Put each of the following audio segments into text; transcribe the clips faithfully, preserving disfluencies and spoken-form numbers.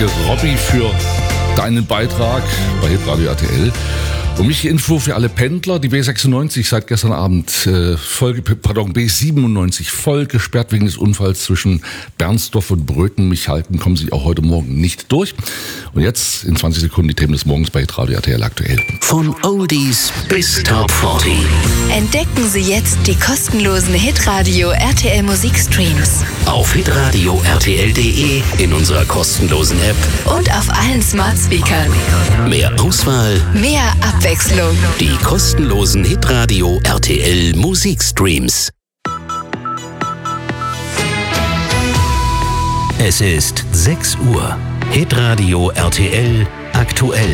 Danke, Robby, für deinen Beitrag bei Hitradio R T L. Und mich Info für alle Pendler, die B sechsundneunzig seit gestern Abend, äh, voll, pardon, B siebenundneunzig voll gesperrt wegen des Unfalls zwischen Bernsdorf und Bröten-Michalken, kommen Sie auch heute Morgen nicht durch. Und jetzt in zwanzig Sekunden die Themen des Morgens bei Hitradio R T L aktuell. Von Oldies bis Top vierzig. Entdecken Sie jetzt die kostenlosen Hitradio R T L Musikstreams. Auf hitradio R T L punkt de, in unserer kostenlosen App Und auf allen Smart Speakern. mehr Auswahl, Mehr Abwechslung. die kostenlosen Hitradio R T L Musikstreams. Es ist sechs Uhr. Hitradio R T L aktuell.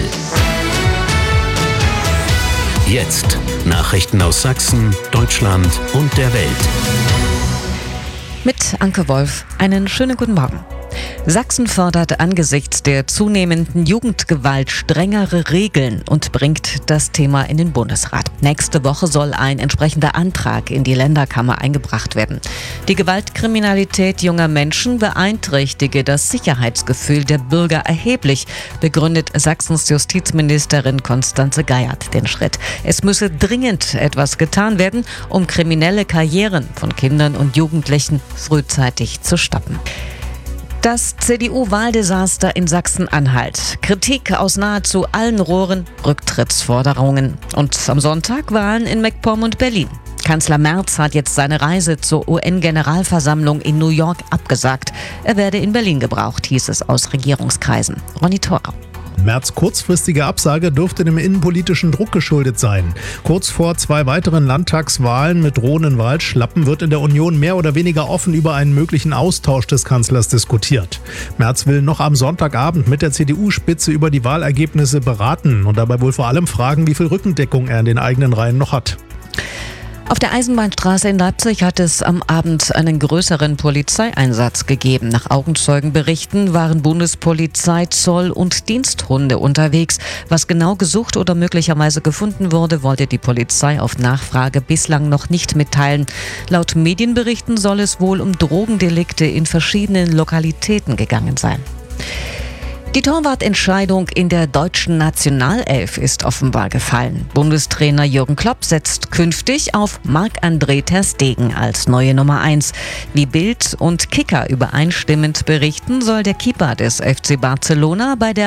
Jetzt Nachrichten aus Sachsen, Deutschland und der Welt. Mit Anke Wolf. Einen schönen guten Morgen. Sachsen fordert angesichts der zunehmenden Jugendgewalt strengere Regeln und bringt das Thema in den Bundesrat. Nächste Woche soll ein entsprechender Antrag in die Länderkammer eingebracht werden. Die Gewaltkriminalität junger Menschen beeinträchtige das Sicherheitsgefühl der Bürger erheblich, begründet Sachsens Justizministerin Constanze Geiert den Schritt. Es müsse dringend etwas getan werden, um kriminelle Karrieren von Kindern und Jugendlichen frühzeitig zu stoppen. Das C D U-Wahldesaster in Sachsen-Anhalt. Kritik aus nahezu allen Rohren, Rücktrittsforderungen. Und am Sonntag Wahlen in MacPom und Berlin. Kanzler Merz hat jetzt seine Reise zur U N-Generalversammlung in New York abgesagt. Er werde in Berlin gebraucht, hieß es aus Regierungskreisen. Ronny Thorau. Merz' kurzfristige Absage dürfte dem innenpolitischen Druck geschuldet sein. Kurz vor zwei weiteren Landtagswahlen mit drohenden Wahlschlappen wird in der Union mehr oder weniger offen über einen möglichen Austausch des Kanzlers diskutiert. Merz will noch am Sonntagabend mit der C D U-Spitze über die Wahlergebnisse beraten und dabei wohl vor allem fragen, wie viel Rückendeckung er in den eigenen Reihen noch hat. Auf der Eisenbahnstraße in Leipzig hat es am Abend einen größeren Polizeieinsatz gegeben. Nach Augenzeugenberichten waren Bundespolizei, Zoll und Diensthunde unterwegs. Was genau gesucht oder möglicherweise gefunden wurde, wollte die Polizei auf Nachfrage bislang noch nicht mitteilen. Laut Medienberichten soll es wohl um Drogendelikte in verschiedenen Lokalitäten gegangen sein. Die Torwartentscheidung in der deutschen Nationalelf ist offenbar gefallen. Bundestrainer Jürgen Klopp setzt künftig auf Marc-André ter Stegen als neue Nummer eins. Wie Bild und Kicker übereinstimmend berichten, soll der Keeper des F C Barcelona bei der